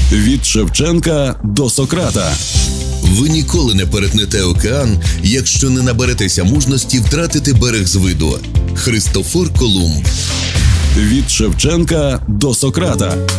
Від Шевченка до Сократа. Ви ніколи не перетнете океан, якщо не наберетеся мужності втратити берег з виду. Христофор Колумб. Від Шевченка до Сократа.